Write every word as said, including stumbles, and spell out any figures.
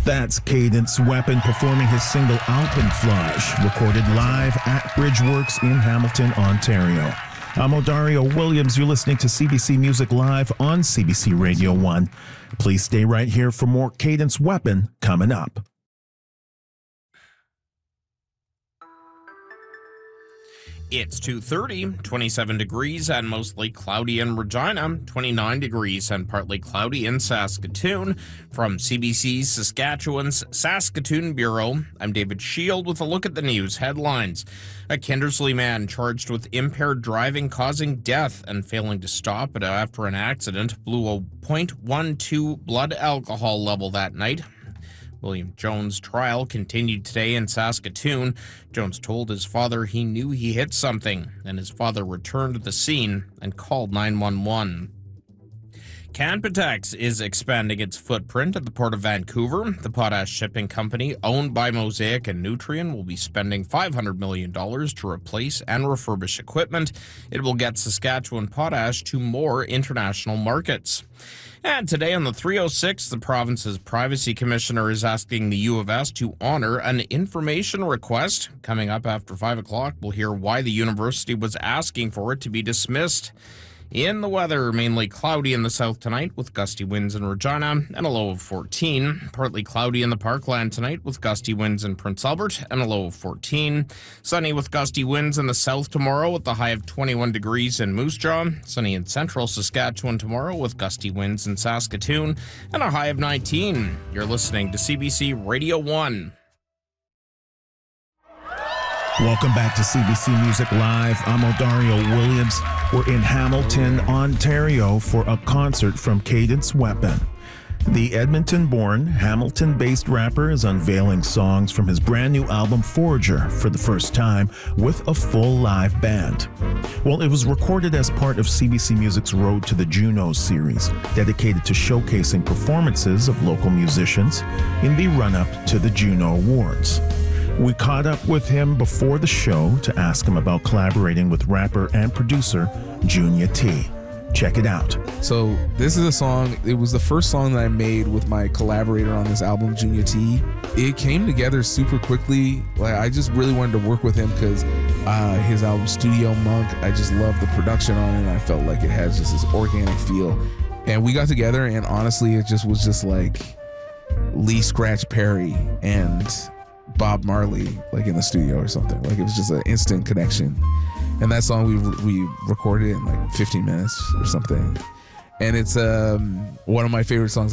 That's Cadence Weapon performing his single Alpenflage, recorded live at Bridgeworks in Hamilton, Ontario. I'm Odario Williams. You're listening to C B C Music Live on C B C Radio one. Please stay right here for more Cadence Weapon coming up. It's two thirty, twenty-seven degrees and mostly cloudy in Regina, twenty-nine degrees and partly cloudy in Saskatoon. From C B C Saskatchewan's Saskatoon Bureau, I'm David Shield with a look at the news headlines. A Kindersley man charged with impaired driving causing death and failing to stop it after an accident blew a point one two blood alcohol level that night. William Jones' trial continued today in Saskatoon. Jones told his father he knew he hit something, and his father returned to the scene and called nine one one. Canpotex is expanding its footprint at the Port of Vancouver. The potash shipping company, owned by Mosaic and Nutrien, will be spending five hundred million dollars to replace and refurbish equipment. It will get Saskatchewan potash to more international markets. And today on the three oh six, the province's privacy commissioner is asking the U of S to honor an information request. Coming up after five o'clock, we'll hear why the university was asking for it to be dismissed. In the weather, mainly cloudy in the south tonight with gusty winds in Regina and a low of fourteen. Partly cloudy in the Parkland tonight with gusty winds in Prince Albert and a low of fourteen. Sunny with gusty winds in the south tomorrow with a high of twenty-one degrees in Moose Jaw. Sunny in central Saskatchewan tomorrow with gusty winds in Saskatoon and a high of nineteen. You're listening to C B C Radio one. Welcome back to C B C Music Live. I'm Odario Williams. We're in Hamilton, Ontario for a concert from Cadence Weapon. The Edmonton-born, Hamilton-based rapper is unveiling songs from his brand new album Forager for the first time with a full live band. Well, it was recorded as part of C B C Music's Road to the Junos series, dedicated to showcasing performances of local musicians in the run-up to the Juno Awards. We caught up with him before the show to ask him about collaborating with rapper and producer Junior T. Check it out. So this is a song, it was the first song that I made with my collaborator on this album, Junior T. It came together super quickly. Like, I just really wanted to work with him because uh, his album Studio Monk, I just loved the production on it, and I felt like it had just this organic feel. And we got together, and honestly, it just was just like Lee Scratch Perry and Bob Marley, like in the studio or something. Like, it was just an instant connection. And that song we we recorded in like fifteen minutes or something. And it's um one of my favorite songs